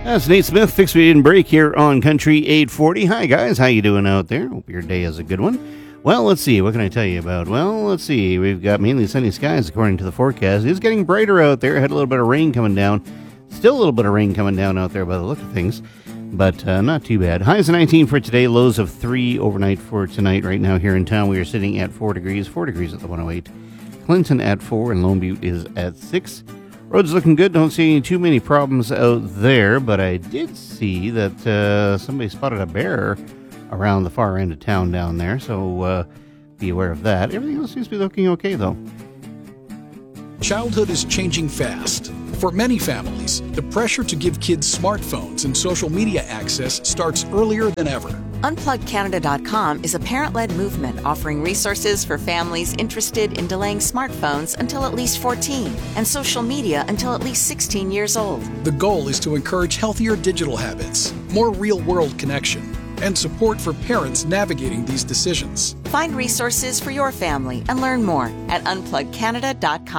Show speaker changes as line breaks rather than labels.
That's Nate Smith, Fix We Didn't Break here on Country 840. Hi guys, how you doing out there? Hope your day is a good one. Well, let's see, what can I tell you about? Well, let's see, we've got mainly sunny skies according to the forecast. It is getting brighter out there, had a little bit of rain coming down. Still a little bit of rain coming down out there by the look of things, but not too bad. Highs of 19 for today, lows of 3 overnight for tonight. Right now here in town we are sitting at 4 degrees at the 108. Clinton at 4 and Lone Butte is at 6. Roads looking good. Don't see too many problems out there, but I did see that somebody spotted a bear around the far end of town down there, so be aware of that. Everything else seems to be looking okay, though.
Childhood is changing fast. For many families, the pressure to give kids smartphones and social media access starts earlier than ever.
UnplugCanada.com is a parent-led movement offering resources for families interested in delaying smartphones until at least 14 and social media until at least 16 years old.
The goal is to encourage healthier digital habits, more real-world connection, and support for parents navigating these decisions.
Find resources for your family and learn more at UnplugCanada.com.